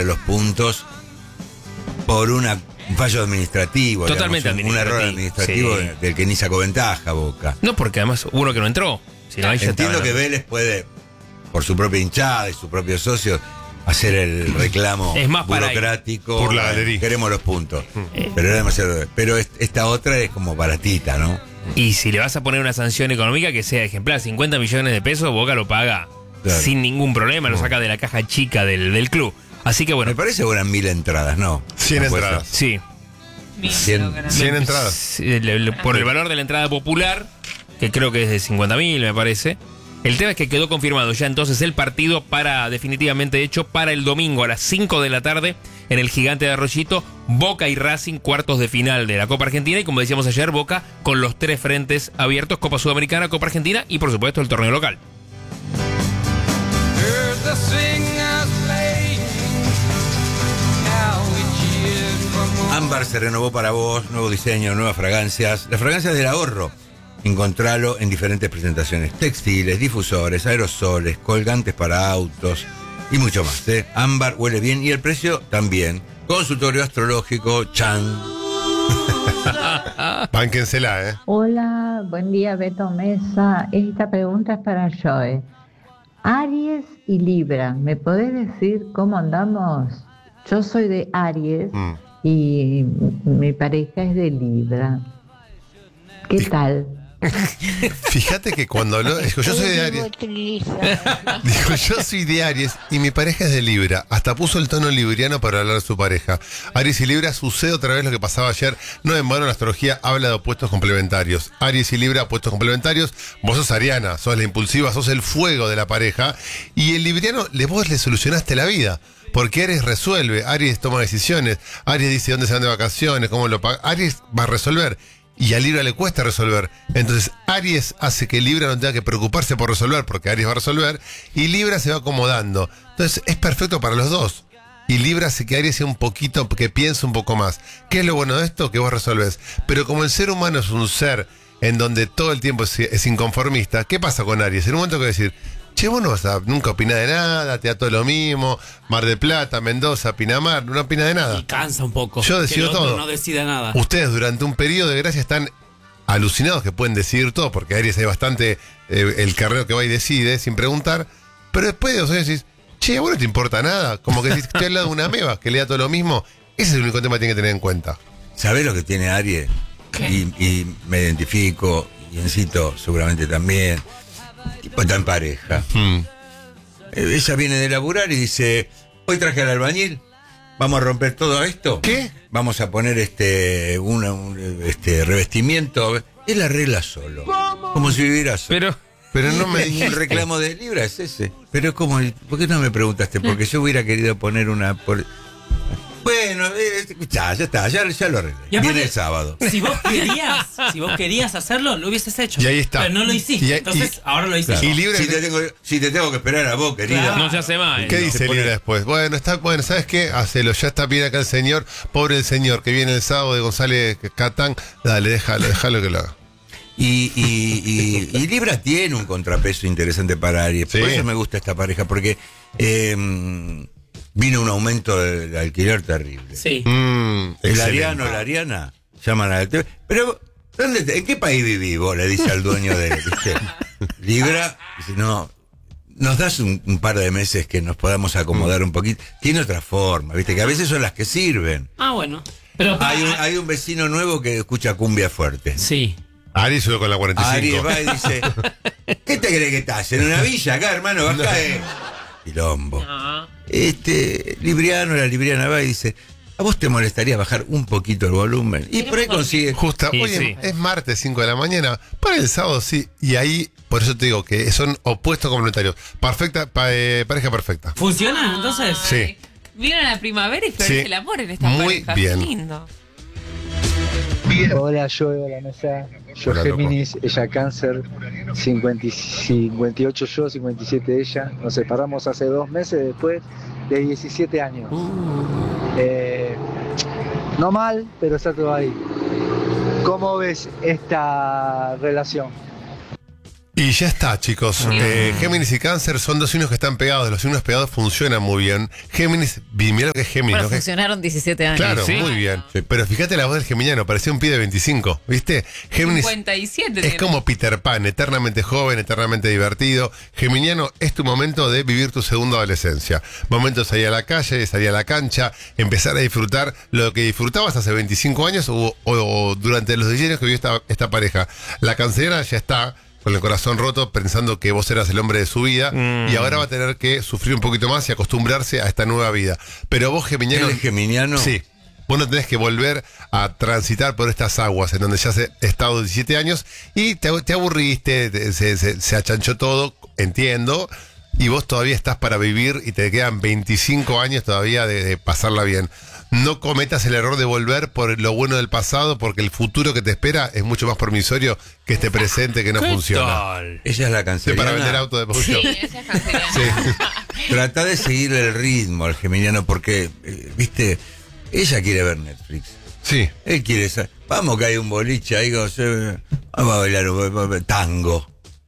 perder los puntos por un fallo administrativo. Totalmente digamos, un error administrativo sí. del que ni sacó ventaja Boca. No, porque además hubo uno que no entró. Si no, ahí ya Entiendo estaba, que Vélez puede, por su propia hinchada y su propio socio, hacer el reclamo es más burocrático. por la galería. Queremos los puntos. Pero era demasiado. Pero esta otra es como baratita, ¿no? Y si le vas a poner una sanción económica que sea ejemplar, 50 millones de pesos, Boca lo paga Claro. sin ningún problema, lo saca de la caja chica del club. Así que bueno. Me parece que eran 1000 entradas, ¿no? 100 No puede entradas. Sí. 100 entradas. Sí, por el valor de la entrada popular, que creo que es de 50.000, me parece. El tema es que quedó confirmado ya entonces el partido definitivamente hecho para el domingo a las 5 de la tarde en el Gigante de Arroyito, Boca y Racing, cuartos de final de la Copa Argentina, y como decíamos ayer, Boca con los 3 frentes abiertos, Copa Sudamericana, Copa Argentina y por supuesto el torneo local. Ámbar se renovó para vos, nuevo diseño, nuevas fragancias. Las fragancias del ahorro. Encontralo en diferentes presentaciones. Textiles, difusores, aerosoles, colgantes para autos y mucho más. Ámbar huele bien y el precio también. Consultorio astrológico, Chan. Bánquensela, ¿eh? Hola, buen día Beto Mesa. Esta pregunta es para Joe. Aries y Libra, ¿me podés decir cómo andamos? Yo soy de Aries y mi pareja es de Libra. ¿Qué tal? Fíjate que cuando habló, dijo, yo soy de Aries. Dijo, yo soy de Aries y mi pareja es de Libra. Hasta puso el tono libriano para hablar de su pareja. Aries y Libra, sucede otra vez lo que pasaba ayer. No en vano la astrología habla de opuestos complementarios. Aries y Libra, opuestos complementarios. Vos sos Ariana, sos la impulsiva, sos el fuego de la pareja. Y el libriano, vos le solucionaste la vida. Porque Aries resuelve, Aries toma decisiones, Aries dice dónde se van de vacaciones, cómo lo paga. Aries va a resolver. Y a Libra le cuesta resolver. Entonces Aries hace que Libra no tenga que preocuparse por resolver, porque Aries va a resolver, y Libra se va acomodando. Entonces es perfecto para los dos. Y Libra hace que Aries sea un poquito, que piense un poco más. ¿Qué es lo bueno de esto? Que vos resolvés. Pero como el ser humano es un ser en donde todo el tiempo es inconformista, ¿qué pasa con Aries? En un momento que decir, che, vos no vas a nunca opinar de nada, te da todo lo mismo, Mar del Plata, Mendoza, Pinamar, no opina de nada. Y cansa un poco. Yo decido que el otro todo. no decida nada. Ustedes durante un periodo de gracia están alucinados que pueden decidir todo, porque Aries hay bastante el carrero que va y decide sin preguntar, pero después de 2 años decís, che, a vos no te importa nada, como que decís, estoy al lado de una ameba que le da todo lo mismo. Ese es el único tema que tiene que tener en cuenta. ¿Sabés lo que tiene Aries? Y me identifico, y Encito seguramente también. Tipo está en pareja. Ella viene de laburar y dice, hoy traje al albañil, vamos a romper todo esto. ¿Qué? Vamos a poner un revestimiento. Él arregla solo. Como si viviera solo. Pero no me El dijiste. reclamo de Libra es ese. Pero es como, ¿por qué no me preguntaste? Porque yo hubiera querido poner una... Bueno, ya está, ya lo arreglé. Y aparte, viene el sábado. Si vos querías hacerlo, lo hubieses hecho. Y ahí está. Pero no lo hiciste. Entonces, ahora lo hice Claro. yo. Y Libra, Si te tengo que esperar a vos, querida. Claro. No se hace más. ¿qué dice Libra después? Bueno, ¿sabes qué? Hacelo, ya está bien acá el señor, pobre el señor que viene el sábado de González Catán, dale, déjalo que lo haga. Y Libra tiene un contrapeso interesante para Aries. Sí. Por eso me gusta esta pareja, porque vino un aumento del alquiler terrible. Sí. El Excelente. Ariano, la Ariana, llaman al TV. Pero, ¿en qué país vivís vos? Le dice al dueño de Libra. Dice, no, nos das un par de meses que nos podamos acomodar un poquito. Tiene otra forma, ¿viste? Que a veces son las que sirven. Ah, bueno. Pero Hay un vecino nuevo que escucha cumbia fuerte. sí. Aries sube con la 45. Aries va y dice, ¿qué te crees que estás? ¿En una villa acá, hermano? Acá quilombo. La libriana va y dice, ¿a vos te molestaría bajar un poquito el volumen? Y por ahí consigue. Justa, Sí, oye, sí. es martes 5 de la mañana, para el sábado sí, y ahí, por eso te digo que son opuestos complementarios. Pareja perfecta. ¿Funciona entonces? Sí. Vieron la primavera y florece Sí. el amor en esta Muy pareja. bien. Qué lindo. Hola, hola Mesa. Yo Hola, Géminis, ella Cáncer, 58 yo, 57 ella. Nos separamos hace 2 meses después de 17 años. No mal, pero está todo ahí. ¿Cómo ves esta relación? Y ya está, chicos. Géminis y Cáncer son dos signos que están pegados. Los signos pegados funcionan muy bien. Géminis, mira lo que es Géminis. Bueno, ¿no? funcionaron 17 años. Claro, Sí. muy bien. Pero fíjate la voz del geminiano, parecía un pibe de 25, ¿viste? Géminis 57 es como Peter Pan, eternamente joven, eternamente divertido. Geminiano, es tu momento de vivir tu segunda adolescencia. Momento de salir a la calle, de salir a la cancha, empezar a disfrutar lo que disfrutabas hace 25 años o durante los 10 años que vivió esta pareja. La canceriana ya está con el corazón roto pensando que vos eras el hombre de su vida y ahora va a tener que sufrir un poquito más y acostumbrarse a esta nueva vida. Pero vos, geminiano... ¿Él es geminiano? Sí. Vos no tenés que volver a transitar por estas aguas en donde ya has estado 17 años y te aburriste, se achanchó todo, entiendo, y vos todavía estás para vivir y te quedan 25 años todavía de pasarla bien. No cometas el error de volver por lo bueno del pasado, porque el futuro que te espera es mucho más promisorio que este presente que no funciona. Ella es la Sí, canceriana. para vender auto de producción. Sí, esa es canceriana. Sí. Trata de seguirle el ritmo al geminiano porque, viste, ella quiere ver Netflix. Sí. Él quiere saber. Vamos que hay un boliche ahí, vamos a bailar un tango.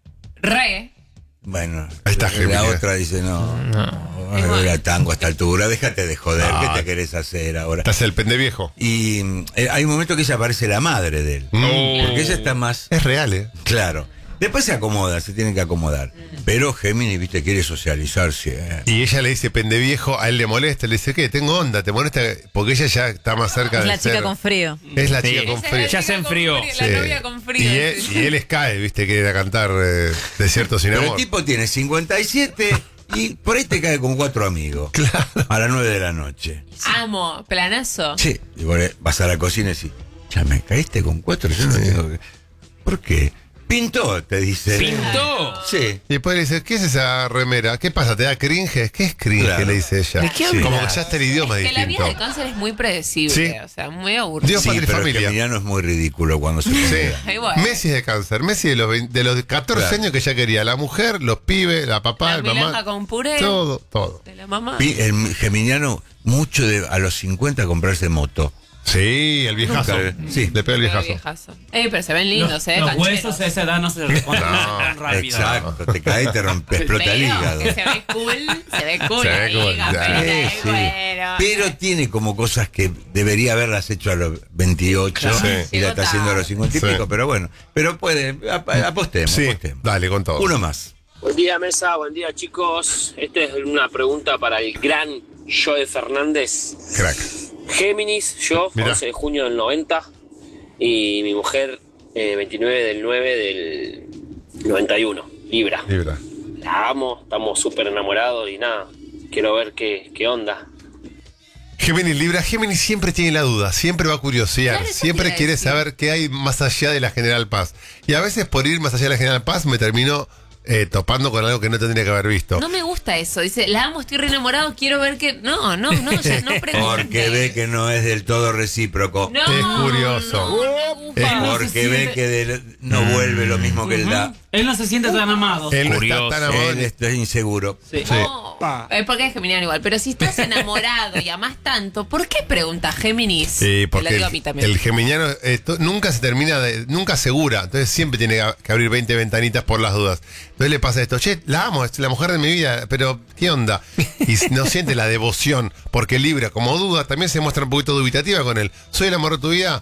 Re. Bueno, Ahí está la Gemini. otra dice, no a bailar tango a esta altura, déjate de joder, ¿qué te querés hacer ahora? Estás el pendeviejo. Y hay un momento que ella parece la madre de él, porque ella está más, Es real, ¿eh? claro. Después se acomoda, se tiene que acomodar. Pero Géminis, viste, quiere socializarse. Y ella le dice pendeviejo, a él le molesta, le dice, ¿qué? Tengo onda, ¿te molesta? Porque ella ya está más cerca Es de la chica ser- con frío. Es la Sí. chica con frío. Ya se enfrió. Sí. La novia con frío. Y él les cae, viste, que ir a cantar Desierto sin Pero el amor. tipo tiene 57 y por ahí te cae con 4 amigos. Claro. A las 9 de la noche. Amo, planazo. Sí. Y vos vas a la cocina y decís, ya me caíste con 4, yo no tengo que... ¿Por qué? Pintó, te dice. ¿Pintó? Sí. Y después le dice, ¿qué es esa remera? ¿Qué pasa? ¿Te da cringe? ¿Qué es cringe? Claro. Le dice ella. ¿De qué Como hablas? que ya está el idioma Que la vida distinto. de cáncer es muy predecible, Sí. o sea, muy aburrida. Dios, Sí, padre y pero el familia. geminiano es muy ridículo cuando se Sí. pone. Ay, bueno. Messi es de cáncer. Messi de los 14 Claro. años que ya quería. La mujer, los pibes, la papá, La el milanga mamá. con puré. Todo. De la mamá. El geminiano, mucho a los 50 comprarse moto. Sí, el viejazo. Nunca, sí. Le pega el Pero viejazo. pero se ven lindos, Los cancheros. huesos a esa edad no se responden No, tan rápido. Exacto, te cae y te rompe, explota el hígado. Que se ve cool, se ve cool. Se ve ahí, cool, gafeta, ya. Sí. bueno. Pero tiene como cosas que debería haberlas hecho a los 28 Sí. y la está haciendo a los 50 y Sí. pico, pero bueno. Pero puede, apostemos, Sí, apostemos. dale, con todo. Uno más. Buen día, mesa. Buen día, chicos. Esta es una pregunta para el gran Joe Fernández. Crack. Géminis, yo, Mirá. 11 de junio del 90. Y mi mujer, 29 del 9 del 91. Libra. Libra. La amo, estamos súper enamorados y nada. Quiero ver qué onda. Géminis Libra, Géminis siempre tiene la duda, siempre va a curiosear, Claro, eso siempre te iba a quiere decir. saber qué hay más allá de la General Paz. Y a veces por ir más allá de la General Paz me termino topando con algo que no tendría que haber visto. No me gusta eso. Dice, la amo, estoy re enamorado, quiero ver que. No, ya no pregunte. Porque ve que no es del todo recíproco. No, Es curioso. no. Porque ve que no vuelve lo mismo que él da. Él no se siente tan amado. Él no Curioso. está tan amado. Él está inseguro. Sí. No, es porque es geminiano igual. Pero si estás enamorado y amás tanto, ¿por qué pregunta Géminis? Sí, Te porque lo digo a mí también. el geminiano nunca se termina, nunca asegura, entonces siempre tiene que abrir 20 ventanitas por las dudas. Entonces le pasa esto, che, la amo, es la mujer de mi vida, pero ¿qué onda? Y no siente la devoción, porque Libra, como duda, también se muestra un poquito dubitativa con él. ¿Soy el amor de tu vida?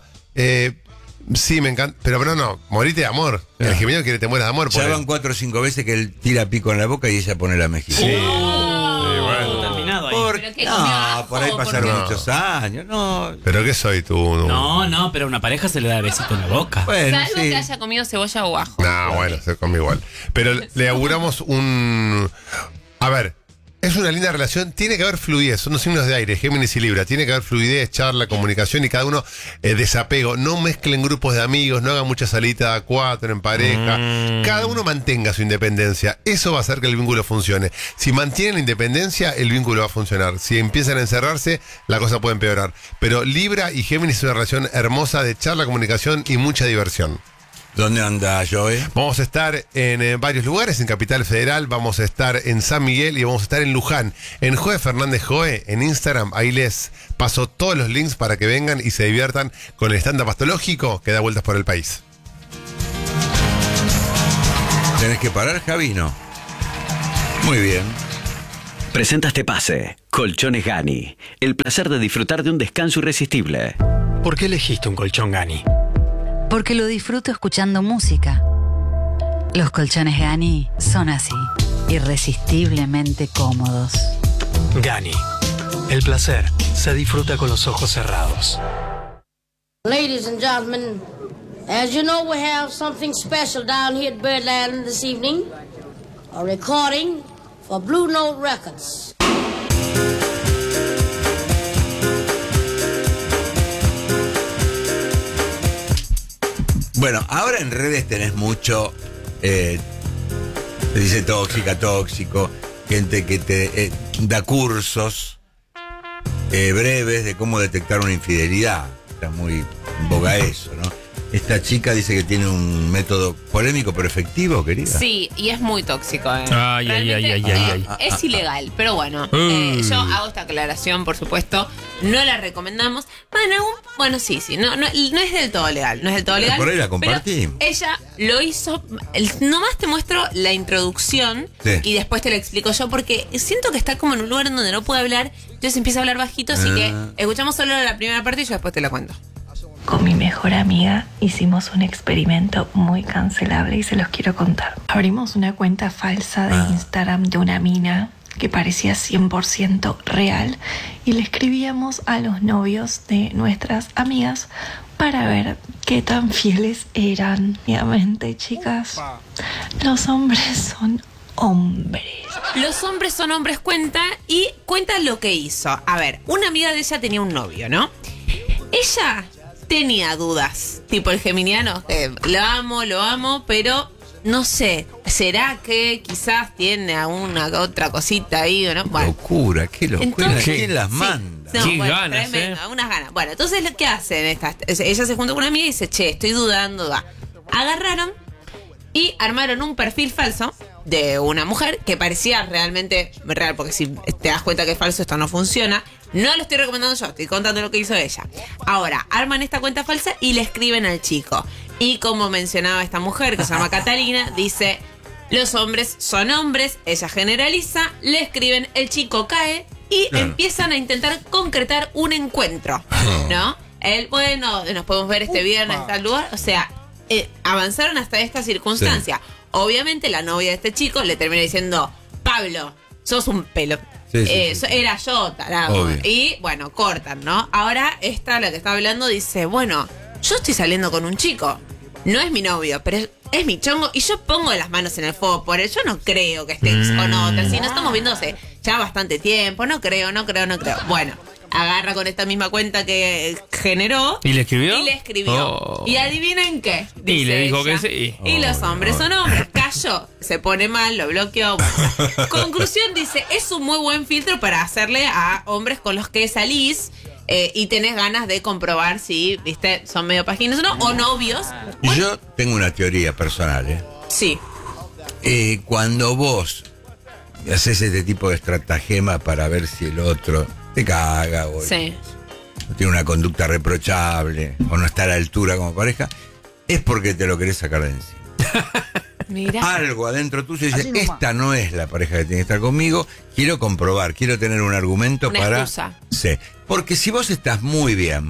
Sí, me encanta, pero no, morite de amor. El geminiano quiere que te mueras de amor. por Ya él. van 4 o 5 veces que él tira pico en la boca y ella pone la mejilla. Terminado ahí. Pero que comió ajo, por ahí pasaron porque- muchos años, no. ¿Pero qué soy tú? No, pero a una pareja se le da besito en la boca. Bueno, Salvo sí. que haya comido cebolla o ajo. No, bueno, se come igual. Pero le auguramos un... A ver, es una linda relación, tiene que haber fluidez, son dos signos de aire, Géminis y Libra, tiene que haber fluidez, charla, comunicación y cada uno desapego. No mezclen grupos de amigos, no hagan mucha salita a 4 en pareja. Cada uno mantenga su independencia. Eso va a hacer que el vínculo funcione. Si mantienen la independencia, el vínculo va a funcionar. Si empiezan a encerrarse, la cosa puede empeorar. Pero Libra y Géminis es una relación hermosa de charla, comunicación y mucha diversión. ¿Dónde anda Joe? Vamos a estar en varios lugares, en Capital Federal, vamos a estar en San Miguel y vamos a estar en Luján. En Joe Fernández Joe, en Instagram, ahí les paso todos los links para que vengan y se diviertan con el stand-up astrológico que da vueltas por el país. ¿Tenés que parar, Javi? No. Muy bien. Presenta este pase. Colchones Gani. El placer de disfrutar de un descanso irresistible. ¿Por qué elegiste un colchón Gani? Porque lo disfruto escuchando música. Los colchones Gani son así, irresistiblemente cómodos. Gani. El placer se disfruta con los ojos cerrados. Ladies and gentlemen, as you know, we have something special down here at Birdland this evening. A recording for Blue Note Records. Bueno, ahora en redes tenés mucho, te dice tóxica, tóxico, gente que te da cursos breves de cómo detectar una infidelidad. Está muy en boga eso, ¿no? Esta chica dice que tiene un método polémico pero efectivo, querida. Sí, y es muy tóxico. Ay. Es ilegal, pero bueno, yo hago esta aclaración, por supuesto. No la recomendamos. Bueno, sí, no es del todo legal. No es del todo legal. Por ahí la compartimos. Ella lo hizo. Nomás te muestro la introducción y después te lo explico yo, porque siento que está como en un lugar en donde no puede hablar. Entonces empieza a hablar bajito, así que escuchamos solo la primera parte y yo después te la cuento. Con mi mejor amiga hicimos un experimento muy cancelable y se los quiero contar. Abrimos una cuenta falsa de Instagram de una mina que parecía 100% real y le escribíamos a los novios de nuestras amigas para ver qué tan fieles eran. Obviamente, chicas, los hombres son hombres. Los hombres son hombres, cuenta lo que hizo. A ver, una amiga de ella tenía un novio, ¿no? Ella tenía dudas, tipo el geminiano, que lo amo, pero no sé, ¿será que quizás tiene alguna otra cosita ahí o no? Bueno. Locura, qué locura. Entonces, ¿quién las manda? No, qué bueno, ganas, tremendo, unas ganas. Bueno, entonces, ¿qué hacen estas? Ella se juntó con una amiga y dice, che, estoy dudando. Agarraron y armaron un perfil falso de una mujer que parecía realmente real, porque si te das cuenta que es falso, esto no funciona. No lo estoy recomendando yo, estoy contando lo que hizo ella. Ahora, arman esta cuenta falsa y le escriben al chico. Y como mencionaba esta mujer, que se llama Catalina, dice, los hombres son hombres, ella generaliza, le escriben, el chico cae y empiezan a intentar concretar un encuentro, ¿no? Bueno, nos podemos ver este viernes en tal lugar, o sea, avanzaron hasta esta circunstancia. Sí. Obviamente la novia de este chico le termina diciendo, Pablo, sos un pelo. Sí. Era yo, tarado. Obvio. Y bueno, cortan, ¿no? Ahora esta, la que está hablando, dice, bueno, yo estoy saliendo con un chico. No es mi novio, pero es mi chongo. Y yo pongo las manos en el fuego por él. Yo no creo que esté con otra. Si no estamos viendo hace ya bastante tiempo. No creo. Bueno, agarra con esta misma cuenta que generó. ¿Y le escribió? Y adivinen qué. Y le dijo ella, que sí. Y los hombres son hombres. Cayó, se pone mal, lo bloqueó. Bueno. Conclusión, dice, es un muy buen filtro para hacerle a hombres con los que salís y tenés ganas de comprobar si, viste, son medio páginas o novios. Bueno. Yo tengo una teoría personal, Sí. Cuando vos haces este tipo de estratagema para ver si el otro te caga o sí. no tiene una conducta reprochable o no está a la altura como pareja, es porque te lo querés sacar de encima. Mirá. Algo adentro tuyo dice, esta no es la pareja que tiene que estar conmigo, quiero comprobar, quiero tener un argumento para... excusa. Sí, porque si vos estás muy bien,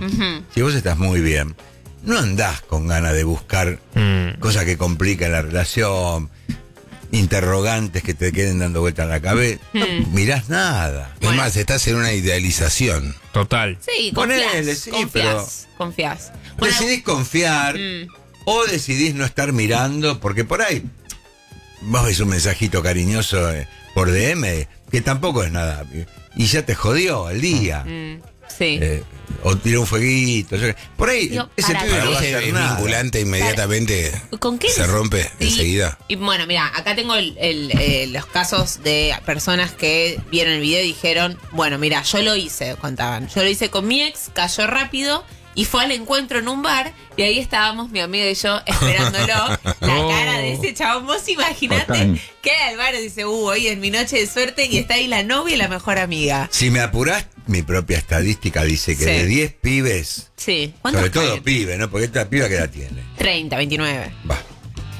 no andás con ganas de buscar cosas que complican la relación, interrogantes que te queden dando vuelta en la cabeza, no mirás nada. Es más, estás en una idealización. Total. Sí, confías. Decidís confiar o decidís no estar mirando, porque por ahí vos ves un mensajito cariñoso por DM, que tampoco es nada, y ya te jodió el día. Sí. O tiró un fueguito. Por ahí, ese pibe no va a hacer es nada. vinculante inmediatamente. ¿Con qué se rompe enseguida. Y bueno, mira, acá tengo los casos de personas que vieron el video y dijeron, bueno, mira, yo lo hice, contaban. Yo lo hice con mi ex, cayó rápido y fue al encuentro en un bar y ahí estábamos mi amiga y yo esperándolo. La cara de ese chabón, vos imaginate que al bar y dice, hoy es mi noche de suerte y está ahí la novia y la mejor amiga. Si me apurás, mi propia estadística dice que de 10 pibes, sí. sobre todo pibes, ¿no? Porque esta piba, ¿qué edad tiene? 30, 29. Va.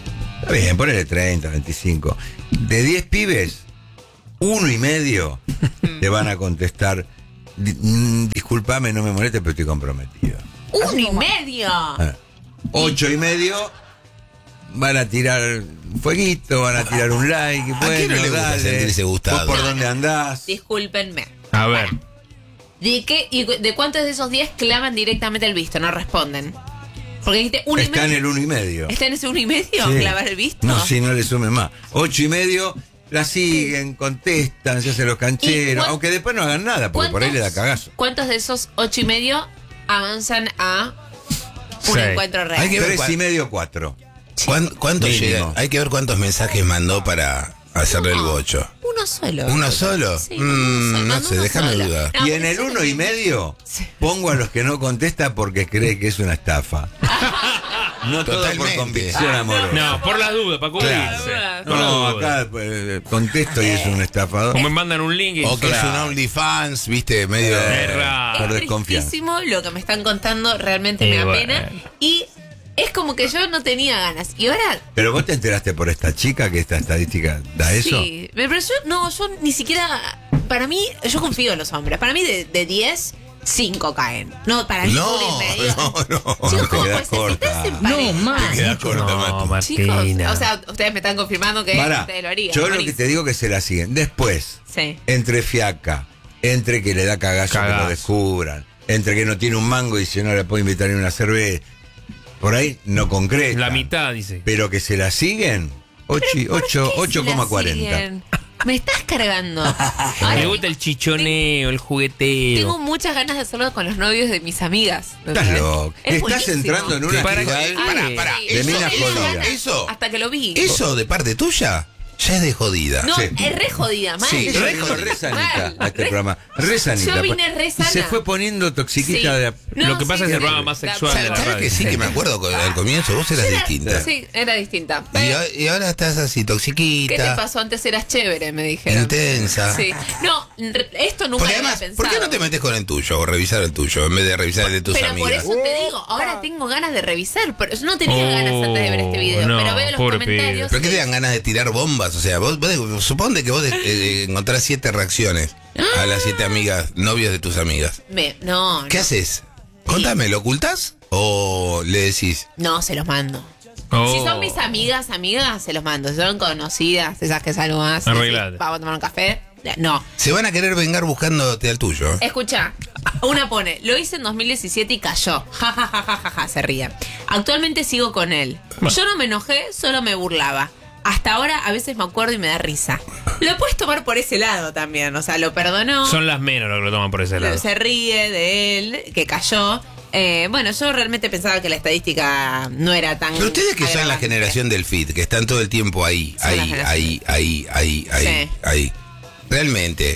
Está bien, ponele 30, 25. De 10 pibes, 1,5 te van a contestar, disculpame, no me molestes, pero estoy comprometido. 1,5. 8,5 van a tirar fueguito, van a tirar un like. ¿A quién no le gusta sentirse gustado? ¿Por dónde andás? Discúlpenme. A ver. ¿De cuántos de esos 10 claman directamente el visto? No responden. Porque dijiste 1,5. Está en el 1,5. ¿Está en ese 1,5? Sí. ¿Clavar el visto? No, si no le sumen más. 8,5 la siguen, contestan, se hacen los cancheros, aunque después no hagan nada, porque por ahí le da cagazo. ¿Cuántos de esos 8,5 avanzan a un encuentro real? Hay que ver 3,5, 4. ¿Cuánto llega? Hay que ver cuántos mensajes mandó para hacerle el bocho. Uno solo. ¿Uno solo? Sí, no sé, déjame dudar. Y en el 1,5 pongo a los que no contestan porque cree que es una estafa. No todo por convicción amorosa. No, por las dudas, para cubrirse. No, acá contesto y es un estafador. O me mandan un link y O que es un OnlyFans, viste, medio por desconfianza. Tristísimo lo que me están contando, realmente me da pena. Y es como que yo no tenía ganas. Y ahora... Pero vos te enteraste por esta chica que esta estadística da eso. Sí, pero yo ni siquiera... Para mí, yo confío en los hombres. Para mí de 10... 5 caen. No, para mí No, 1,5. no. Chicos, Te quedás pues, si corta. estás en pareja. Te queda corta, Mati. Chicos, Martina. o sea, ustedes me están confirmando que Pará, ustedes lo harían. yo lo que te digo que se la siguen. Después, Sí. entre fiaca, entre que le da cagazo que lo descubran, entre que no tiene un mango y si no le puede invitar ni una cerveza, por ahí no concreta. La mitad, dice. Pero que se la siguen, 8,40. Me estás cargando. Me gusta el chichoneo, el jugueteo. Tengo muchas ganas de hacerlo con los novios de mis amigas. Estás loco. Es Estás buenísimo. entrando en una actividad Pará. de mina jodida. Eso, Hasta que lo vi. eso de parte tuya ya es de jodida. No, Sí. es re jodida, mal. Sí, re sanita a este programa. Re sanita. Yo vine re sana. Y se fue poniendo toxiquita Sí. de... No, Lo que pasa es el programa más sexual de la ¿Sabes radio. que sí? Que me acuerdo al comienzo vos eras distinta. Sí, era distinta. Y ahora estás así, ¿Qué te toxiquita, pasó? Antes eras chévere, me dijeron. intensa. Sí. No, esto nunca Porque lo había además, pensado. ¿por qué no te metes con el tuyo o revisar el tuyo en vez de revisar el de tus Pero amigas? por eso te digo, ahora tengo ganas de revisar. Pero yo no tenía ganas antes de ver este video, no, pero veo los pobre comentarios. ¿Pero qué te dan ganas de tirar bombas? O sea, vos suponte que vos encontrás 7 reacciones a las 7 amigas, novias de tus amigas. No, ¿Qué haces? Contame, ¿lo ocultás? ¿O le decís? no, se los mando. Oh. Si son mis amigas, se los mando. Si son conocidas, esas que saludas, Arreglate. vamos a tomar un café. No. Se van a querer vengar buscándote al tuyo. Escucha, una pone, lo hice en 2017 y cayó. Ja, ja, ja, ja, ja, ja, se ría. Actualmente sigo con él. Yo no me enojé, solo me burlaba. Hasta ahora a veces me acuerdo y me da risa. Lo puedes tomar por ese lado también. O sea, lo perdonó. Son las menos los que lo toman por ese lado. Se ríe de él, que cayó. Bueno, yo realmente pensaba que la estadística no era tan... Pero ustedes que son la agravante. generación del feed, que están todo el tiempo ahí, Son la ahí. Sí. Realmente.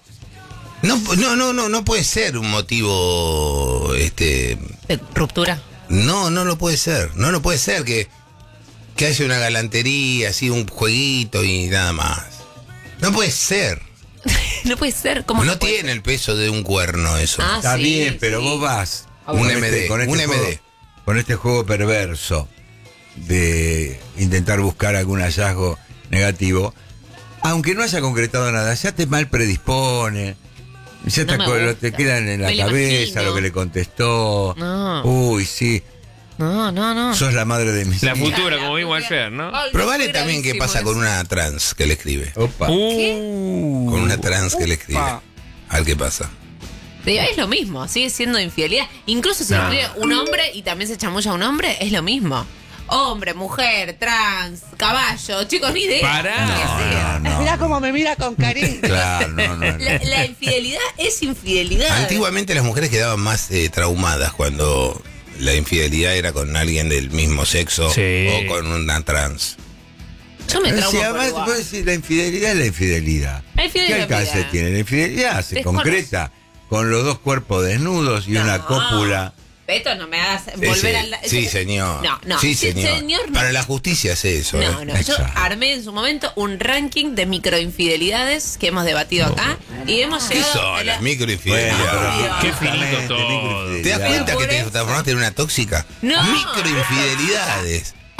No puede ser un motivo, ¿De ruptura? No lo puede ser. No puede ser que haya una galantería, así un jueguito y nada más. No puede ser. No puede ser. ¿Cómo No tiene el peso de un cuerno eso. Ah, Está sí, bien, pero sí. vos vas Un MD, un MD. Con este juego perverso de intentar buscar algún hallazgo negativo, aunque no haya concretado nada, ya te mal predispone, ya No te quedan en la Me lo cabeza imagino. lo que le contestó. No. Uy, sí, No. sos la madre de mis La hijos. futura, como vimos ayer, ¿no? Ay, Probale no, también qué bravísimo pasa eso. con una trans que le escribe. Opa. Con una trans que le escribe. A ver qué pasa. Es lo mismo, sigue siendo infidelidad. Incluso si lo escribe un hombre y también se chamulla a un hombre, es lo mismo. Hombre, mujer, trans, caballo, chicos, ni idea. Pará. No. Mira cómo me mira con cariño. Claro, no. La infidelidad es infidelidad. Antiguamente las mujeres quedaban más traumadas cuando la infidelidad era con alguien del mismo sexo Sí. o con una trans. Yo me traumo Si por además igual. vos decís, la infidelidad es la infidelidad. La infidelidad ¿Qué es la alcance infidelidad. tiene? La infidelidad se Desconoce. concreta con los dos cuerpos desnudos y una cópula. Beto, no me hagas volver al... Sí, señor. No. Sí, Sí, señor. no. Para la justicia es eso. No. Yo Exacto. armé en su momento un ranking de microinfidelidades que hemos debatido acá y hemos ¿Qué llegado son a las la... microinfidelidades? Qué finito todo. ¿Te das cuenta que te transformaste en una tóxica? No. Microinfidelidades.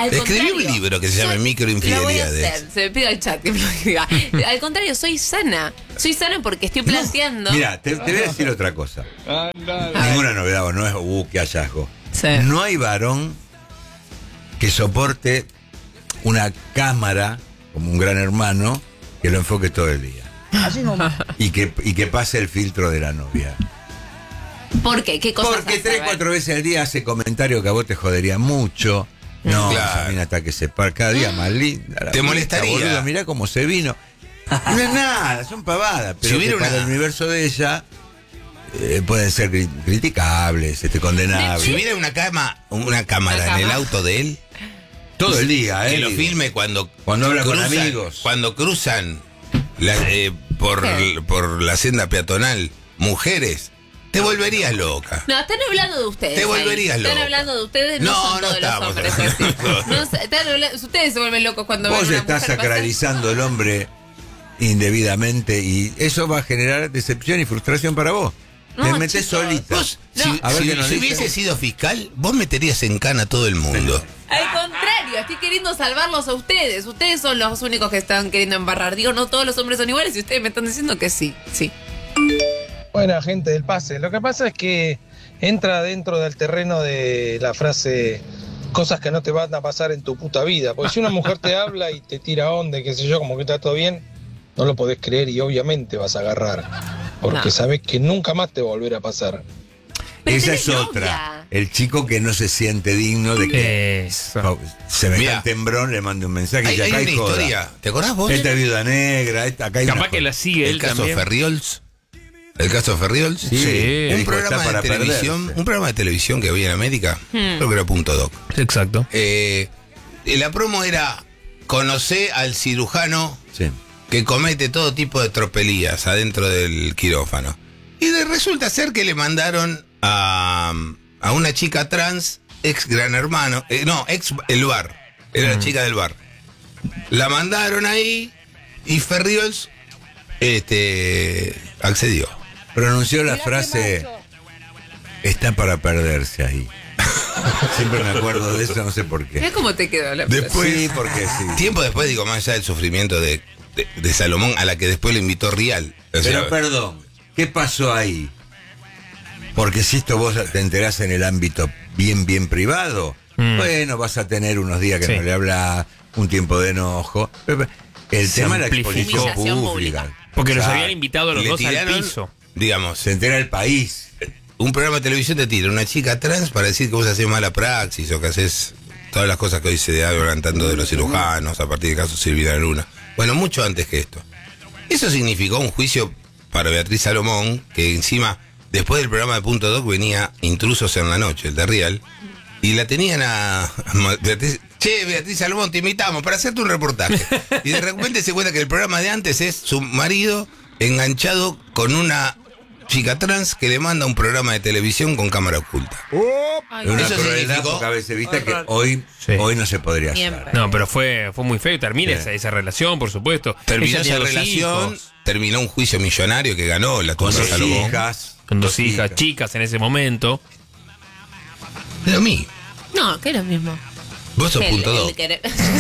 Al Escribí un contrario, libro que se llama lo voy a Microinfidelidades. hacer. Se me pide al chat que me lo diga. Al contrario, soy sana. Soy sana porque estoy planteando. Mira, te voy a decir otra cosa. Ninguna novedad, no es qué hallazgo. Sí. No hay varón que soporte una cámara como un gran hermano que lo enfoque todo el día. Así nomás. Y que pase el filtro de la novia. ¿Por qué? ¿Qué cosas Porque hace? 3, 4 veces al día hace comentarios que a vos te jodería mucho. No, Claro. esa mina hasta que se para cada día más linda. Te molestaría. Boludo, mirá cómo se vino. No es nada, son pavadas. Pero Si hubiera que para el universo de ella pueden ser criticables, condenables. Si hubiera una cámara en el auto de él, todo el día, que lo filme cuando habla con cruzan- amigos. Cuando cruzan por la senda peatonal mujeres, te volverías loca. No, están hablando de ustedes. Te volverías Están loca. hablando de ustedes, no, No, son no todos los estamos hombres hablando así. de todos. No, están hablando, ustedes se vuelven locos cuando ven Vos una estás mujer pasar. sacralizando el hombre indebidamente y eso va a generar decepción y frustración para vos. No, Te metés chicos. solita. Vos, A ver si qué nos si dicen. hubiese sido fiscal, vos meterías en cana a todo el mundo. Al contrario, estoy queriendo salvarlos a ustedes. Ustedes son los únicos que están queriendo embarrar. Digo, no todos los hombres son iguales y ustedes me están diciendo que sí. Sí. Buena gente del pase. Lo que pasa es que entra dentro del terreno de la frase cosas que no te van a pasar en tu puta vida. Porque si una mujer te habla y te tira onda y qué sé yo, como que está todo bien, no lo podés creer y obviamente vas a agarrar. Porque No. sabés que nunca más te va a volver a pasar. Esa es otra. El chico que no se siente digno de que se me Mirá. cae el tembrón, le mande un mensaje y Hay ya acá una hay joda. historia, ¿te acordás vos? Esta es viuda negra, acá hay Capaz una que joda. la sigue El él caso también. Ferriols. El caso Ferriols. Sí. Un Dijo, programa está para de televisión, perderse. un programa de televisión que había en América, creo que era Punto Doc. Exacto. La promo era conocer al cirujano que comete todo tipo de tropelías adentro del quirófano. Y resulta ser que le mandaron a una chica trans, ex Gran Hermano, ex el bar, era la chica del bar. La mandaron ahí y Ferriols accedió. Pronunció la frase, está para perderse ahí. Siempre me acuerdo de eso, no sé por qué. Mira cómo te quedó la Después, Sí, porque sí. tiempo después, digo, más allá del sufrimiento de Salomón, a la que después le invitó Rial. O sea, Pero perdón, ¿qué pasó ahí? Porque si esto vos te enterás en el ámbito bien privado, bueno, vas a tener unos días que Sí. no le habla, un tiempo de enojo. Pero el Se tema de la amplificó. exposición Humillación pública. Porque los O sea, habían invitado a los le dos al tiraron, piso. digamos, se entera el país. un programa de televisión te tira una chica trans para decir que vos haces mala praxis o que haces todas las cosas que hoy se hablan tanto de los cirujanos a partir del caso Silvina Luna. Bueno, mucho antes que esto. Eso significó un juicio para Beatriz Salomón, que encima, después del programa de Punto Doc, venía Intrusos en la Noche, el de Rial, y la tenían a Beatriz. Che, Beatriz Salomón, te invitamos para hacerte un reportaje. Y de repente se cuenta que el programa de antes es su marido enganchado con una chica trans que le manda un programa de televisión con cámara oculta. Es una Eso crueldad significó poca veces vista que horror. hoy no se podría hacer. Siempre. No, pero fue muy feo. Termina Sí. esa relación, por supuesto. Terminó Ella tenía esa dos relación, hijos, terminó un juicio millonario que ganó la Con tumba de dos Salomón. hijas. con dos hijas chicas en ese momento. Pero a mí, No, que es lo mismo. vos sos El- Punto el Doc. querer-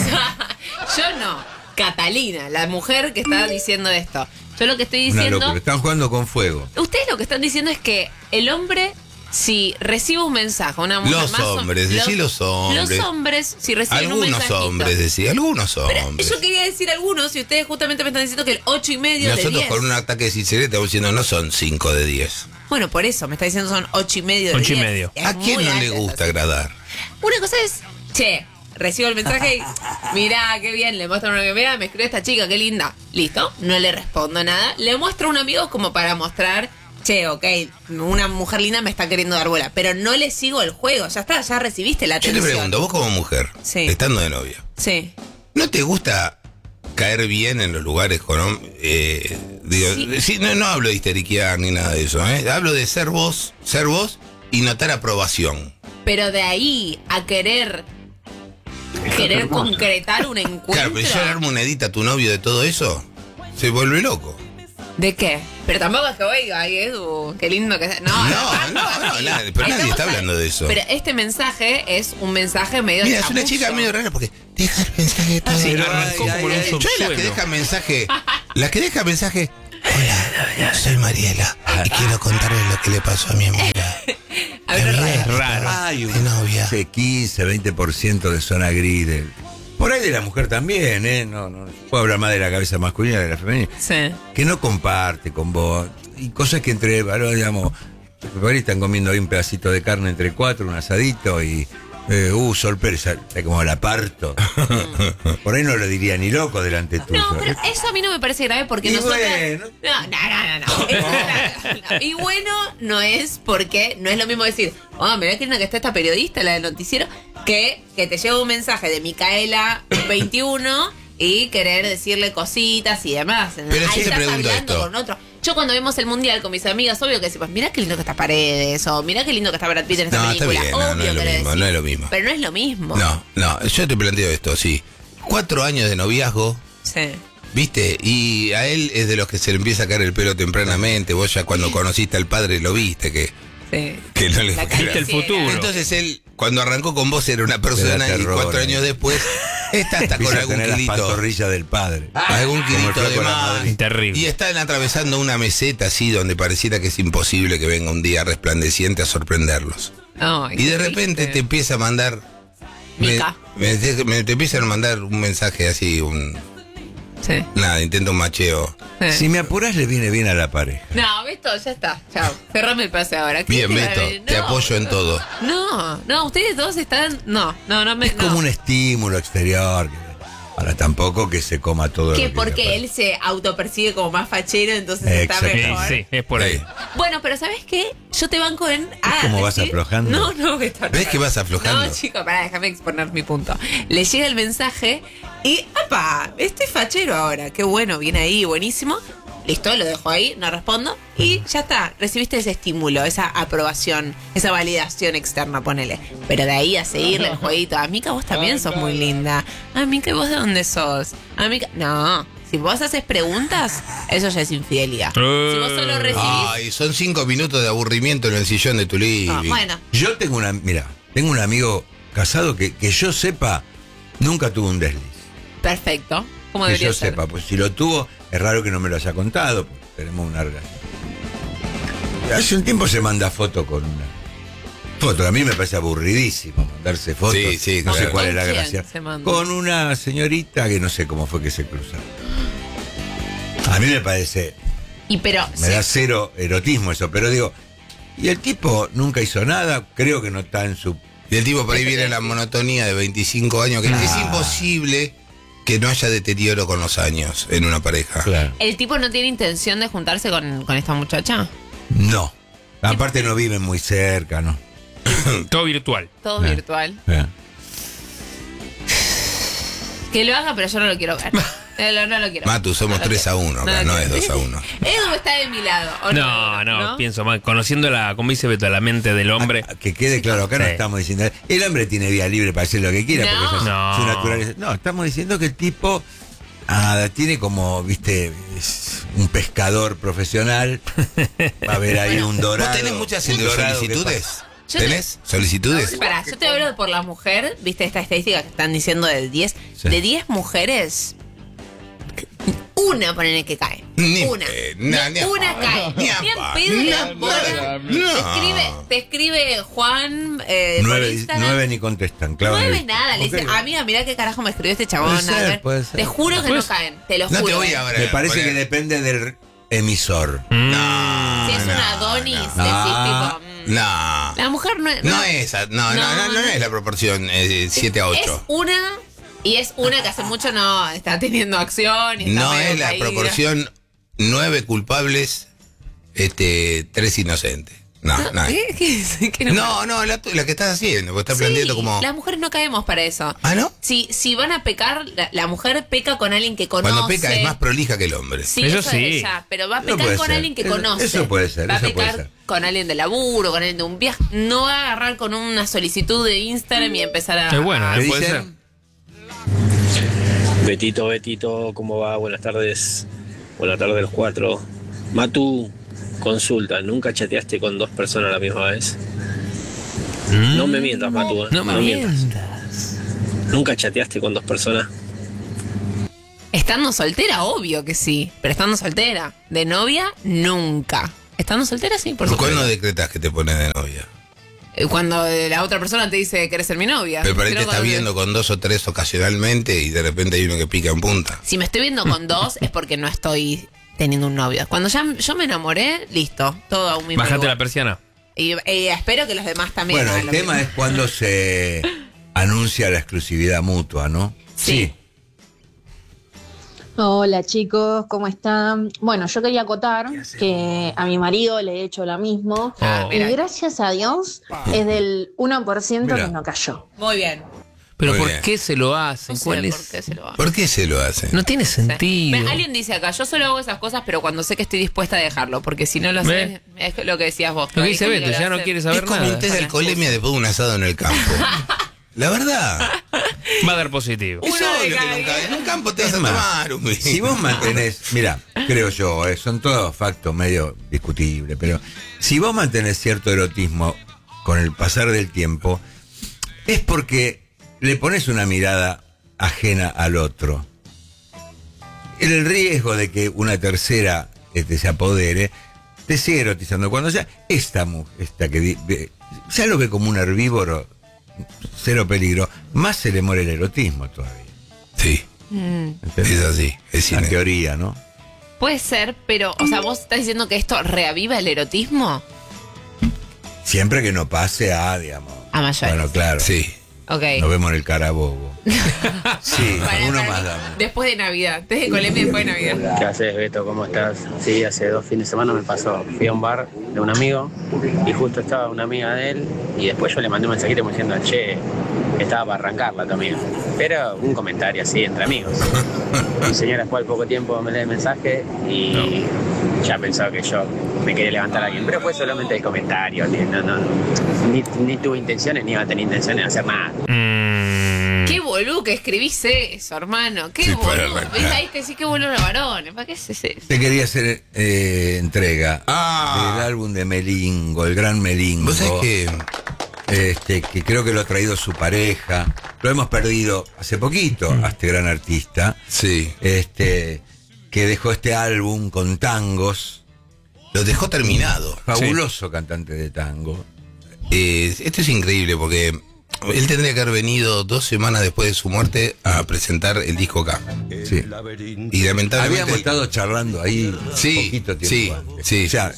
Yo no. Catalina, la mujer que está diciendo esto. Yo lo que estoy Una diciendo. locura. Están jugando con fuego. Ustedes lo que están diciendo es que el hombre, si recibe un mensaje, una mujer Los más o- hombres, decí los hombres. Los hombres, si reciben un Algunos mensajito. hombres, decía, algunos Pero hombres. yo quería decir algunos y ustedes justamente me están diciendo que el 8,5 de Nosotros 10. con un ataque de sinceridad estamos diciendo no son 5 de 10. Bueno, por eso me está diciendo son 8,5 de 10. 8,5. Es ¿A quién muy no alta le esa gusta cifra. agradar? Una cosa es, che, recibo el mensaje y mirá, qué bien, le muestro a una que mirá, me escribió esta chica, qué linda. Listo, no le respondo nada. Le muestro a un amigo como para mostrar, che, ok, una mujer linda me está queriendo dar bola, pero no le sigo el juego, ya está, ya recibiste la Yo te atención. pregunto, vos como mujer, Sí. estando de novia, Sí. ¿no te gusta caer bien en los lugares con sí, no hablo de histeriquear ni nada de eso, hablo de ser vos y notar aprobación. Pero de ahí a querer concretar un encuentro. Claro, pero yo le armo una edita a tu novio de todo eso, se vuelve loco. ¿De qué? Pero tampoco es que oiga, ay, Edu, qué lindo que... No, pero nadie está hablando de eso. Pero este mensaje es un mensaje medio... Mira, es una chica medio rara porque deja el mensaje todo. Sí, arrancó como en un Yo subsuelo. las que deja mensaje, hola, soy Mariela y quiero contarles lo que le pasó a mi amiga. A ver, Es raro. Hay un Mi novia. 15, 20% de zona gris. Por ahí de la mujer también, ¿eh? No puedo hablar más de la cabeza masculina que de la femenina. Sí. Que no comparte con vos. Y cosas que entre varones, digamos, por ahí están comiendo ahí un pedacito de carne entre cuatro, un asadito y... sorpresa, como la parto. Por ahí no lo diría ni loco delante tuyo. No, pero eso a mí no me parece grave porque Y nosotros... bueno. No. Y bueno, no es porque no es lo mismo decir, mirá qué linda que está esta periodista, la del noticiero, que te lleva un mensaje de Micaela 21 y querer decirle cositas y demás. Pero ahí sí te estás pregunto hablando esto. con otro. Yo cuando vemos el mundial con mis amigas, obvio que decimos, mirá qué lindo que está Paredes, o mirá qué lindo que está Brad Pitt en esta No, está película. bien, Obvio no es que lo le mismo, decís. no es lo mismo. Pero no es lo mismo. No, yo te planteo esto, sí. 4 años de noviazgo, Sí. ¿viste? Y a él es de los que se le empieza a caer el pelo tempranamente. Vos ya cuando conociste al padre lo viste, que no le La Viste el futuro. Entonces él, cuando arrancó con vos, era una persona y terror, 4 años después está hasta con Empieza a algún tener las kilito. pantorrillas del padre. Algún Como el kilito flaco de de la más. Madrid. Terrible. Y están atravesando una meseta así donde pareciera que es imposible que venga un día resplandeciente a sorprenderlos. Ay, Y de qué repente triste. te empieza a mandar... Mica. te empiezan a mandar un mensaje así, Sí. nada, intenta un macheo. Si me apuras le viene bien a la pareja. No, Beto, ya está. Chao. Cerrame el pase ahora. ¿Qué Bien, te- Beto, te no. apoyo en todo. No, ustedes dos están... No me... Es como un estímulo exterior. Ahora tampoco que se coma todo Que lo porque él se autopercibe como más fachero, entonces está Exacto. mejor. Sí, es por ahí. Bueno, pero ¿sabes qué? Yo te banco en... ¿Cómo vas decir- aflojando? No, Beto. ¿Ves que vas aflojando? No, chico, pará, déjame exponer mi punto. Le llega el mensaje y... ¡Apa! Estoy fachero ahora. Qué bueno, viene ahí, buenísimo. Listo, lo dejo ahí, no respondo. Y ya está, recibiste ese estímulo, esa aprobación, esa validación externa, ponele. Pero de ahí a seguirle el jueguito. Amica, vos también sos muy linda. Amica, ¿vos de dónde sos? Amica, no. Si vos haces preguntas, eso ya es infidelidad. Si vos solo recibís... Ay, son 5 minutos de aburrimiento en el sillón de tu living. Bueno, Yo tengo tengo un amigo casado que yo sepa, nunca tuvo un desliz. perfecto. Como Que debería yo ser. sepa, pues si lo tuvo, es raro que no me lo haya contado, pues tenemos una relación. Hace un tiempo se manda foto con una foto, a mí me parece aburridísimo mandarse fotos. Sí, no sé claro. cuál es la ¿Con quién gracia. se manda? Con una señorita que no sé cómo fue que se cruzaron. A mí me parece, Y pero... me da cero erotismo eso, pero digo, y el tipo nunca hizo nada, creo que no está en su... Y el tipo por ahí viene la monotonía de 25 años, que es imposible que no haya deterioro con los años en una pareja. Claro. ¿El tipo no tiene intención de juntarse con esta muchacha? No. Aparte no viven muy cerca, ¿no? Todo virtual. Todo Ah. virtual. Que lo haga, pero yo no lo quiero ver. No lo quiero ver. Matu, somos No lo 3-1 acá, lo no quiero. es 2-1. Edu está de mi lado. ¿o No, pienso mal. Conociendo como dice Beto, la mente del hombre. Que quede claro, acá no Sí. estamos diciendo. El hombre tiene vía libre para hacer lo que quiera, No. porque esa es No. su naturaleza. No, estamos diciendo que el tipo tiene como, viste, es un pescador profesional. Va a haber ahí un dorado. ¿Vos tenés muchas un dorado que solicitudes? pasa. Yo ¿Tenés solicitudes? Pará, yo te hablo por la mujer, viste esta estadística que están diciendo de 10. Sí. De 10 mujeres, una ponele que cae. Ni Una. ni a Una palo. cae. Ni a Ni en palo. pedo Ni le a abordan. palo. Te escribe Juan por Nueve, Instagram. 9 ni contestan, claro. 9 nada, le dice, amiga, mirá qué carajo me escribió este chabón. Puede ser, a ver. puede ser. Te juro que Pues, no caen, te lo No juro. te voy a Me parece poner- que depende del emisor. No, Si es no, un Adonis, no. decís tipo... No. La mujer no es... No es, no es la proporción 7 a 8. Es una... Y es una que hace mucho no está teniendo acción. Y está No medio es la caída. proporción 9 culpables, 3 inocentes. No. ¿Qué No, la que estás haciendo, porque estás Sí, planteando como... las mujeres no caemos para eso. ¿Ah, no? Si van a pecar, la mujer peca con alguien que conoce. Cuando peca es más prolija que el hombre. Sí, Eso eso sí. es ella, pero va a Eso pecar puede con ser. alguien que Eso- conoce. eso puede ser, Va a eso puede pecar ser. con alguien de laburo, con alguien de un viaje. No va a agarrar con una solicitud de Instagram y empezar a... Es bueno, ¿Qué puede dicen? ser. Betito, ¿cómo va? Buenas tardes. Buenas tardes los 4. Matu, consulta, ¿nunca chateaste con 2 personas a la misma vez? No me mientas, Matu. No me mientas. ¿Nunca chateaste con 2 personas? Estando soltera, obvio que sí. Pero estando soltera. De novia, nunca. Estando soltera, sí, por supuesto. ¿Cuándo decretas que te pones de novia? Cuando la otra persona te dice, ¿querés ser mi novia? Pero por ahí Creo te estás que- viendo con 2 o 3 ocasionalmente y de repente hay uno que pica en punta. Si me estoy viendo con 2 es porque no estoy teniendo un novio. Cuando ya yo me enamoré, listo. Todo a un mismo Bájate lugar. la persiana. Y espero que los demás también. Bueno, hagan el lo tema mismo. es cuando se anuncia la exclusividad mutua, ¿no? Sí. Hola chicos, ¿cómo están? Bueno, yo quería acotar que a mi marido le he hecho lo mismo y gracias a Dios es del 1% Mira. que no cayó. Muy bien. Pero Muy ¿por bien. qué se lo hacen? No sé ¿Cuál por es? qué se lo hace. ¿Por qué se lo hacen? No tiene sentido. Alguien dice acá, yo solo hago esas cosas, pero cuando sé que estoy dispuesta a dejarlo, porque si no lo ¿Ve? haces, es lo que decías vos. Lo que dice Hay Beto, gente que ya lo no hace. quiere saber Es como nada. un test de alcoholemia después de un asado en el campo. La verdad. Va a dar positivo. Es obvio que en un campo te vas a Es más, tomar un si vos mantenés, mira, creo yo, son todos factos medio discutibles, pero si vos mantenés cierto erotismo con el pasar del tiempo, es porque le pones una mirada ajena al otro. El riesgo de que una tercera se apodere, te sigue erotizando. Cuando ya esta que ya lo ve como un herbívoro, cero peligro, más se le muere el erotismo todavía. Sí, ¿Entendés? es así. Es En cine. teoría, ¿no? Puede ser, pero, o sea, vos estás diciendo que esto reaviva el erotismo. Siempre que no pase a, digamos. A mayores. Bueno, claro. Sí. Ok. Nos vemos en el carabobo. Sí, Para- uno para más mí, damos. después de Navidad. Desde Colemia después de Navidad. ¿Qué haces, Beto? ¿Cómo estás? Sí, hace 2 fines de semana me pasó. Fui a un bar de un amigo y justo estaba una amiga de él y después yo le mandé un mensajito como diciendo, che, estaba para arrancarla tu amiga. Pero un comentario así entre amigos. Mi señora después al poco tiempo me lee el mensaje y ya pensaba que yo me quería levantar a alguien. Pero fue solamente el comentario. Ni tuve intenciones ni iba a tener intenciones de hacer nada. Qué boludo que escribís eso, hermano. Qué Sí, para boludo. arrancar. ¿Ves ahí que sí que boludo los varones? ¿Para qué es eso? Te quería hacer entrega del álbum de Melingo, el gran Melingo. Vos sabés que que creo que lo ha traído su pareja. Lo hemos perdido hace poquito a este gran artista. Sí. Que dejó este álbum con tangos. Lo dejó terminado. Fabuloso cantante de tango. Esto es increíble porque él tendría que haber venido 2 semanas después de su muerte a presentar el disco acá. Sí. Y lamentablemente. Habíamos estado charlando ahí Sí, poquito tiempo sí, antes. sí. O sea,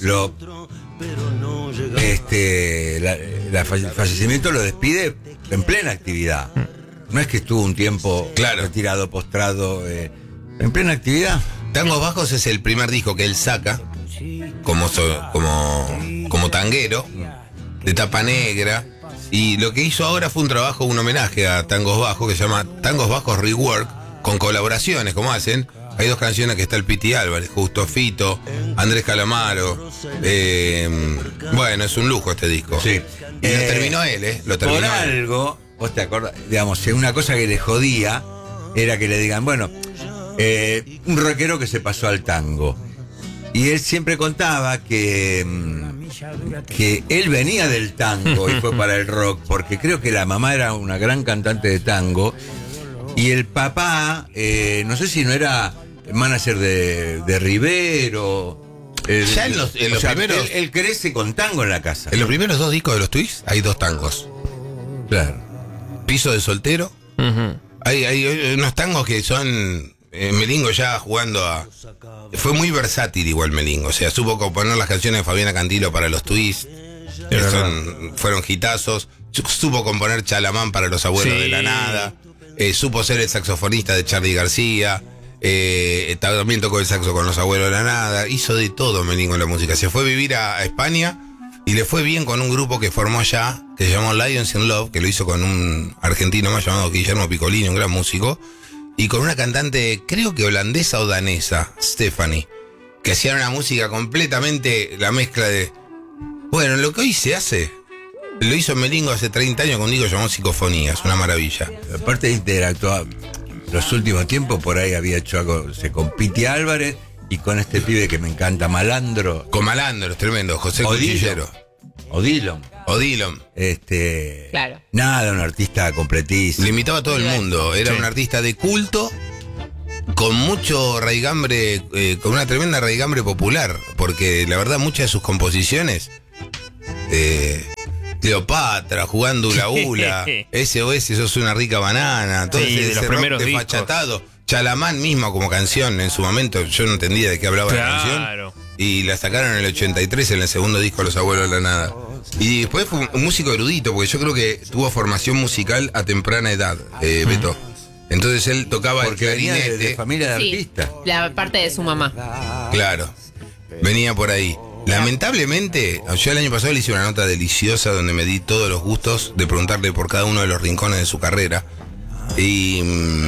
el fallecimiento lo despide en plena actividad. No es que estuvo un tiempo retirado, postrado, en plena actividad. Tangos Bajos es el primer disco que él saca como tanguero, de tapa negra. Y lo que hizo ahora fue un homenaje a Tangos Bajos que se llama Tangos Bajos Rework, con colaboraciones, como hacen. Hay 2 canciones que está el Piti Álvarez, Justo Fito, Andrés Calamaro. Bueno, es un lujo este disco. Sí. Y lo terminó él, Lo terminó Por él. algo, vos te acordás, digamos, una cosa que le jodía era que le digan, bueno, un rockero que se pasó al tango. Y él siempre contaba que él venía del tango y fue para el rock, porque creo que la mamá era una gran cantante de tango y el papá, no sé si no era manager de Rivero. Ya en los primeros- Él crece con tango en la casa. En los primeros 2 discos de los Twists hay 2 tangos. Claro. Piso de soltero. Hay unos tangos que son Melingo ya jugando a... Fue muy versátil igual Melingo. O sea, supo componer las canciones de Fabiana Cantilo para los Twists. Fueron hitazos. Supo componer Chalamán para los abuelos de la nada. Supo ser el saxofonista de Charly García. También tocó el saxo con los abuelos de la nada. Hizo de todo Melingo en la música. Se fue a vivir a España y le fue bien con un grupo que formó allá, que se llamó Lions in Love, que lo hizo con un argentino más llamado Guillermo Piccolini, un gran músico, y con una cantante, creo que holandesa o danesa, Stephanie, que hacían una música completamente la mezcla de... Bueno, lo que hoy se hace, lo hizo Melingo hace 30 años con un disco llamado Psicofonías, una maravilla. Aparte de interactuar los últimos tiempos, por ahí había hecho algo con Piti Álvarez y con este pibe que me encanta, Malandro. Con Malandro, es tremendo, José Cuchillero. O Dillon. Claro. Nada, un artista completísimo. Le imitaba a todo el mundo. Era un artista de culto, con mucho raigambre, con una tremenda raigambre popular. Porque la verdad, muchas de sus composiciones, Cleopatra, jugando hula hula, SOS, sos una rica banana, todo Sí, ese, de los ese rock primeros discos. desfachatado. Chalamán mismo como canción en su momento, yo no entendía de qué hablaba la canción. Y la sacaron en el 83 en el segundo disco Los Abuelos de la Nada. Y después fue un músico erudito, porque yo creo que tuvo formación musical a temprana edad, Beto. Entonces él tocaba Porque el venía clarinete. de familia de Sí, artistas. la parte de su mamá. Claro, venía por ahí. Lamentablemente, yo el año pasado le hice una nota deliciosa donde me di todos los gustos de preguntarle por cada uno de los rincones de su carrera. Y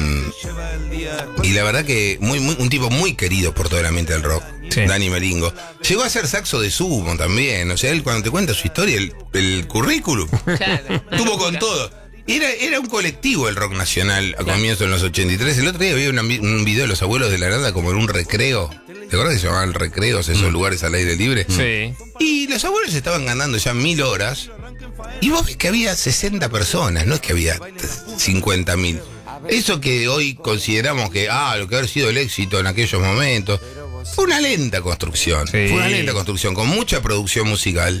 la verdad que un tipo muy querido por toda la mente del rock, Dani Melingo. Llegó a ser saxo de sumo también. O sea, él cuando te cuenta su historia, el currículum, tuvo con todo. Era un colectivo el rock nacional a comienzos en los 83. El otro día vi un video de Los Abuelos de la Nada como en un recreo. ¿Te acuerdas que se llamaban recreos esos lugares al aire libre? Sí. Y los abuelos estaban ganando ya 1000 horas. Y vos ves que había 60 personas, no es que había 50.000. Eso que hoy consideramos que, lo que haber sido el éxito en aquellos momentos, fue una lenta construcción. Fue una lenta construcción, con mucha producción musical.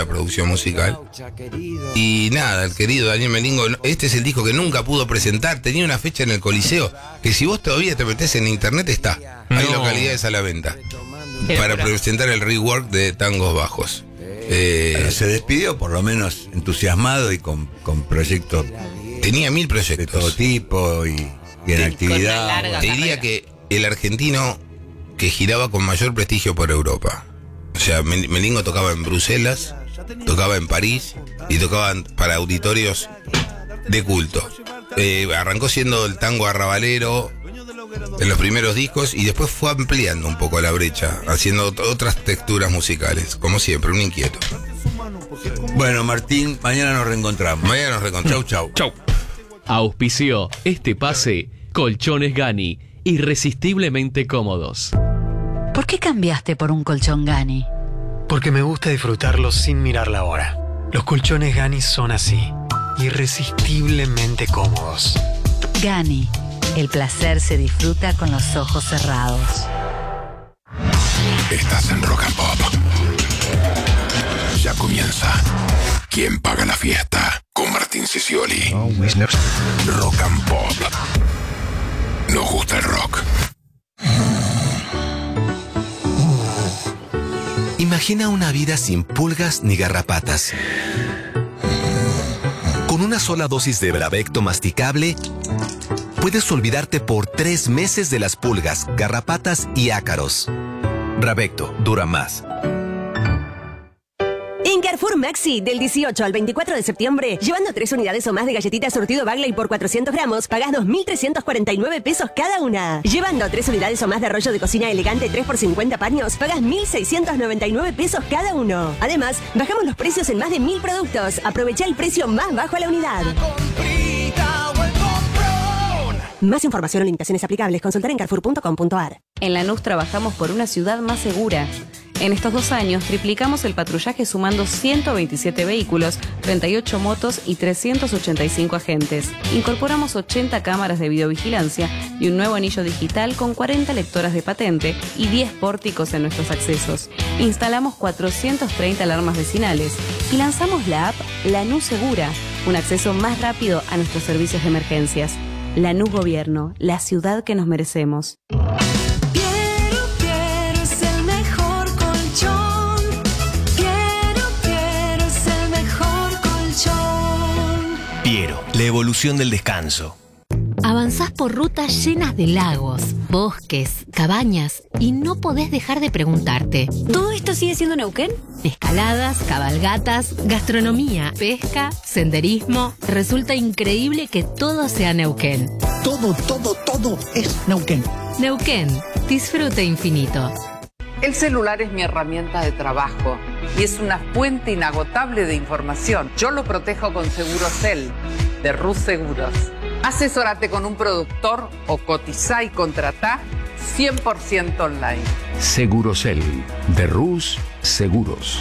Y nada, el querido Daniel Melingo, este es el disco que nunca pudo presentar. Tenía una fecha en el Coliseo, que si vos todavía te metés en internet está. Hay localidades a la venta. Para presentar el rework de Tangos Bajos. Pero se despidió por lo menos entusiasmado y con proyectos. Tenía 1000 proyectos. De todo tipo y en actividad. Te diría que el argentino que giraba con mayor prestigio por Europa. O sea, Melingo tocaba en Bruselas, tocaba en París y tocaba para auditorios de culto. Arrancó siendo el tango arrabalero en los primeros discos y después fue ampliando un poco la brecha, haciendo otras texturas musicales, como siempre, un inquieto. Bueno, Martín, mañana nos reencontramos. Chau. Auspició este pase Colchones Gani, irresistiblemente cómodos. ¿Por qué cambiaste por un colchón Gani? Porque me gusta disfrutarlo sin mirar la hora. Los colchones Gani son así, irresistiblemente cómodos. Gani, el placer se disfruta con los ojos cerrados. Estás en Rock and Pop. Ya comienza. ¿Quién paga la fiesta? Con Martín Sicioli. Rock and Pop. Nos gusta el rock. Imagina una vida sin pulgas ni garrapatas. Con una sola dosis de Bravecto masticable, puedes olvidarte por 3 meses de las pulgas, garrapatas y ácaros. Bravecto dura más. En Carrefour Maxi, del 18 al 24 de septiembre, llevando 3 unidades o más de galletitas surtido Bagley por 400 gramos, pagás 2.349 pesos cada una. Llevando 3 unidades o más de rollo de cocina elegante 3 por 50 paños, pagás 1.699 pesos cada uno. Además, bajamos los precios en más de 1.000 productos. Aprovecha el precio más bajo a la unidad. Más información o limitaciones aplicables, consultar en carrefour.com.ar. En Lanús trabajamos por una ciudad más segura. En estos 2 años triplicamos el patrullaje sumando 127 vehículos, 38 motos y 385 agentes. Incorporamos 80 cámaras de videovigilancia y un nuevo anillo digital con 40 lectoras de patente y 10 pórticos en nuestros accesos. Instalamos 430 alarmas vecinales y lanzamos la app Lanús Segura, un acceso más rápido a nuestros servicios de emergencias. Lanús Gobierno, la ciudad que nos merecemos. Quiero, es el mejor colchón. Quiero, es el mejor colchón. Piero, la evolución del descanso. Avanzás por rutas llenas de lagos, bosques, cabañas y no podés dejar de preguntarte: ¿todo esto sigue siendo Neuquén? Escaladas, cabalgatas, gastronomía, pesca, senderismo. Resulta increíble que todo sea Neuquén. Todo es Neuquén. Neuquén, disfrute infinito. El celular es mi herramienta de trabajo y es una fuente inagotable de información. Yo lo protejo con Segurocel, de Rus Seguros. Asesórate con un productor o cotizá y contratá 100% online. Segurosel, de Rus Seguros.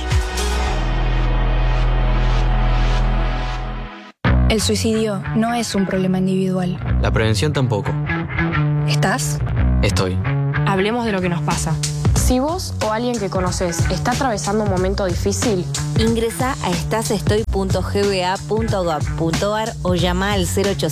El suicidio no es un problema individual. La prevención tampoco. ¿Estás? Estoy. Hablemos de lo que nos pasa. Si vos o alguien que conoces está atravesando un momento difícil, ingresa a estasestoy.gba.gov.ar o llama al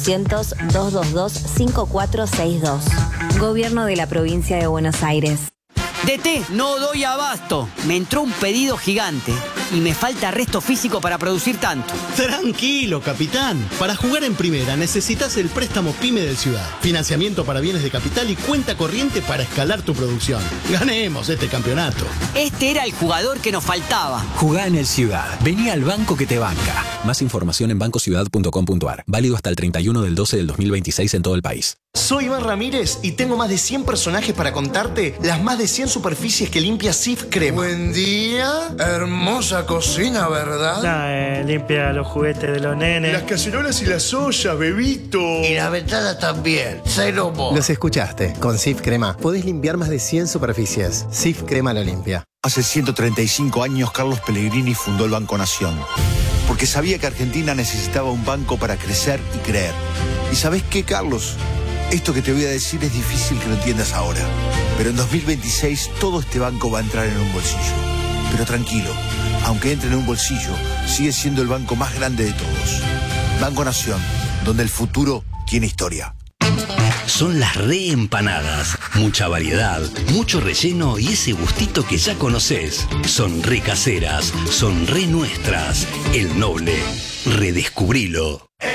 0800-222-5462. Gobierno de la Provincia de Buenos Aires. DT, no doy abasto. Me entró un pedido gigante y me falta resto físico para producir tanto. Tranquilo, capitán. Para jugar en primera necesitas el préstamo PYME del Ciudad. Financiamiento para bienes de capital y cuenta corriente para escalar tu producción. Ganemos este campeonato. Este era el jugador que nos faltaba. Jugá en el Ciudad. Vení al banco que te banca. Más información en bancociudad.com.ar. Válido hasta el 31 del 12 del 2026 en todo el país. Soy Iván Ramírez y tengo más de 100 personajes para contarte las más de 100 superficies que limpia Cif Crema. Buen día, hermosa cocina, ¿verdad? Limpia los juguetes de los nenes. Las cacerolas y las ollas, bebito. Y la ventana también, cero mo. Los escuchaste, con Cif Crema podés limpiar más de 100 superficies. Cif Crema lo limpia. Hace 135 años Carlos Pellegrini fundó el Banco Nación, porque sabía que Argentina necesitaba un banco para crecer y creer. ¿Y sabés qué, Carlos? Esto que te voy a decir es difícil que lo entiendas ahora, pero en 2026 todo este banco va a entrar en un bolsillo. Pero tranquilo, aunque entre en un bolsillo, sigue siendo el banco más grande de todos. Banco Nación, donde el futuro tiene historia. Son las reempanadas. Mucha variedad, mucho relleno y ese gustito que ya conoces. Son re caseras, son re nuestras. El Noble, redescubrilo.